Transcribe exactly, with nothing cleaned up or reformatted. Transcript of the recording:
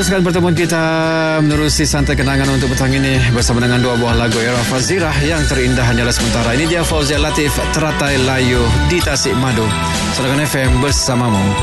meneruskan pertemuan kita menerusi santai kenangan untuk petang ini bersama dengan dua buah lagu era Fazirah yang terindah hanyalah sementara. Ini dia Fauzia Latif, Teratai Layu di Tasik Madu. Saudara F M bersamamu.